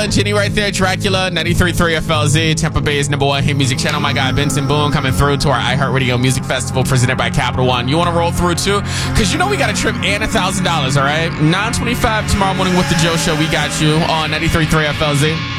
and Jenny right there. Dracula, 93.3 FLZ, Tampa Bay's #1 hit music channel. My guy Benson Boone coming through to our iHeartRadio Music Festival presented by Capital One. You want to roll through too? Because you know we got a trip and $1,000, all right? 9:25 tomorrow morning with the Joe Show. We got you on 93.3 FLZ.